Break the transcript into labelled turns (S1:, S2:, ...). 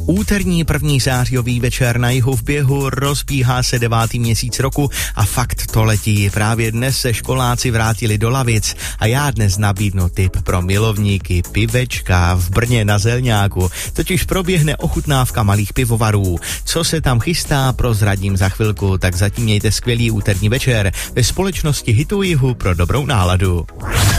S1: Úterní 1. zářijový večer na jihu v běhu, rozbíhá se 9. měsíc roku a fakt to letí. Právě dnes se školáci vrátili do lavic a já dnes nabídnu tip pro milovníky pivečka v Brně na Zelňáku. Totiž proběhne ochutnávka malých pivovarů. Co se tam chystá, prozradím za chvilku, tak zatím mějte skvělý úterní večer ve společnosti Hitu Jihu pro dobrou náladu.